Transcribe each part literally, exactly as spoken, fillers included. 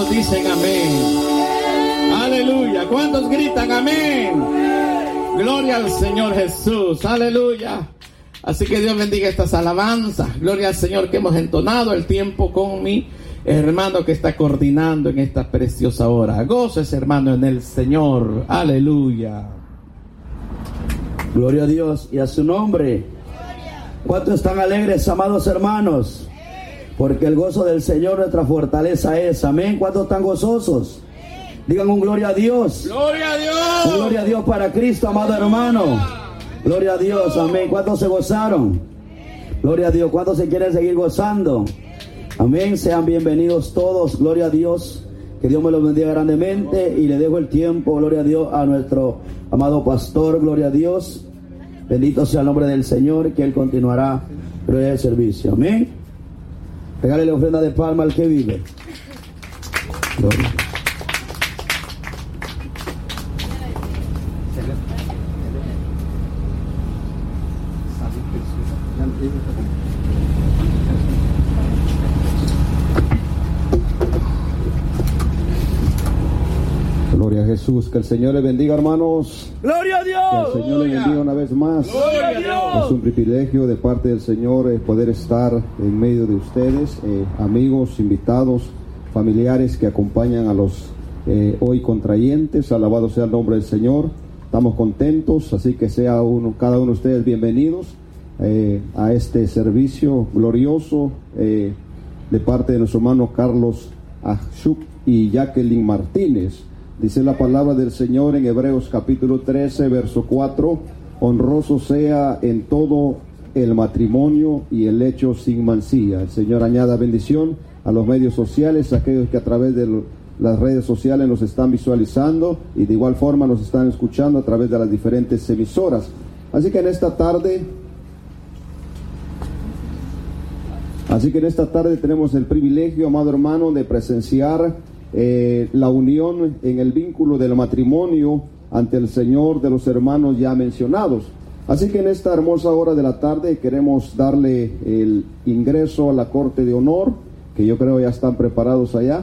¿Cuántos dicen amén? Aleluya. ¿Cuántos gritan amén? Gloria al Señor Jesús. Aleluya. Así que Dios bendiga estas alabanzas. Gloria al Señor que hemos entonado el tiempo con mi hermano que está coordinando en esta preciosa hora. Goces, hermano, en el Señor. Aleluya. Gloria a Dios y a su nombre. ¿Cuántos están alegres, amados hermanos? Porque el gozo del Señor nuestra fortaleza es. Amén. ¿Cuántos están gozosos? Digan un gloria a Dios. Gloria a Dios. Un gloria a Dios para Cristo, amado hermano. Gloria a Dios. Amén. ¿Cuántos se gozaron? Gloria a Dios. ¿Cuántos se quieren seguir gozando? Amén. Sean bienvenidos todos. Gloria a Dios. Que Dios me los bendiga grandemente. Y le dejo el tiempo, gloria a Dios, a nuestro amado pastor. Gloria a Dios. Bendito sea el nombre del Señor, que Él continuará con el servicio. Amén. Regale la ofrenda de palma al que vive. Gloria. Gloria a Jesús. Que el Señor le bendiga, hermanos. Gloria a Dios. Que el Señor le bendiga una vez más. Gloria a Dios. Es un privilegio de parte del Señor eh, poder estar en medio de ustedes, eh, amigos, invitados, familiares que acompañan a los eh, hoy contrayentes. Alabado sea el nombre del Señor. Estamos contentos, así que sea uno, cada uno de ustedes bienvenidos eh, a este servicio glorioso eh, de parte de nuestro hermano Carlos Achuk y Jacqueline Martínez. Dice la palabra del Señor en Hebreos capítulo trece, verso cuatro: honroso sea en todo el matrimonio y el hecho sin mancilla. El Señor añada bendición a los medios sociales, a aquellos que a través de lo, las redes sociales nos están visualizando y de igual forma nos están escuchando a través de las diferentes emisoras. Así que en esta tarde, así que en esta tarde tenemos el privilegio, amado hermano, de presenciar Eh, la unión en el vínculo del matrimonio ante el Señor de los hermanos ya mencionados. Así que en esta hermosa hora de la tarde queremos darle el ingreso a la corte de honor, que yo creo ya están preparados allá.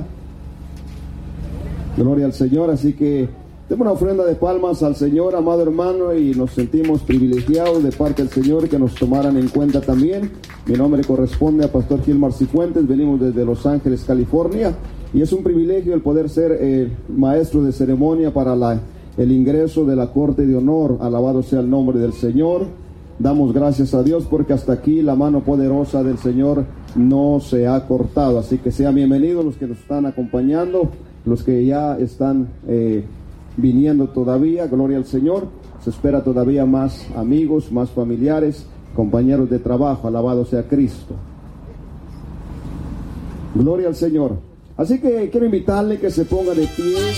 Gloria al Señor. Así que demos una ofrenda de palmas al Señor, amado hermano, y nos sentimos privilegiados de parte del Señor que nos tomaran en cuenta también. Mi nombre corresponde a Pastor Gilmar Cifuentes. Venimos desde Los Ángeles, California. Y es un privilegio el poder ser eh, maestro de ceremonia para la, el ingreso de la corte de honor. Alabado sea el nombre del Señor. Damos gracias a Dios porque hasta aquí la mano poderosa del Señor no se ha cortado. Así que sean bienvenidos los que nos están acompañando, los que ya están eh, viniendo todavía. Gloria al Señor. Se espera todavía más amigos, más familiares, compañeros de trabajo. Alabado sea Cristo. Gloria al Señor. Así que quiero invitarle que se ponga de pie.